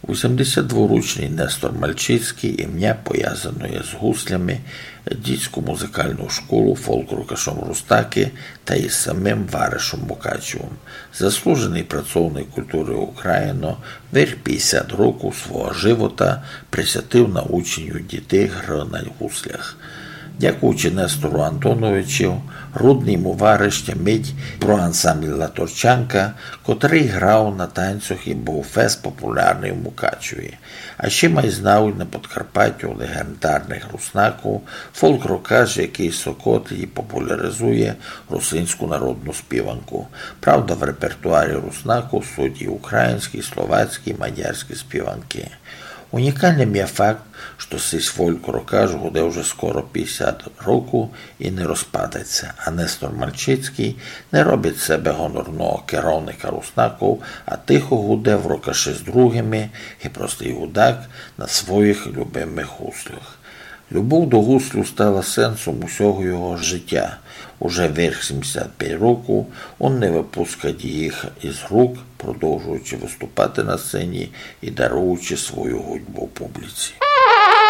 82-річний Нестор Мальчицький ім'я пов'язане з гуслями, дітську музикальну школу, фолк-рукашом Рустаки та із самим Варишем Мукачевим. Заслужений працовник культури України, верх 50 років свого живота присвятив наученню дітей гри на гуслях. Дякуючи Нестору Антоновичу, Рудний Вариш тямить про ансамбль Латорчанка, котрий грав на танцях і був фест популярний в Мукачеві. А ще май знав на Подкарпаттю легендарних руснаків, фолк-рокаж, який Сокот і популяризує русинську народну співанку. Правда, в репертуарі руснаків суть і українські, словацькі, мадярські співанки. Унікальним є факт, що цей фольк-рокаж гуде вже скоро 50 років і не розпадеться, а Нестор Мальчицький не робить себе гонорного керівника руснаків, а тихо гуде в рокаші з другими і простий гудак на своїх любимих гуслях. Любов до гуслю стала сенсом усього його життя. Уже верх 75 років він не випускає їх із рук, продовжуючи виступати на сцені і даруючи свою гудьбу публіці.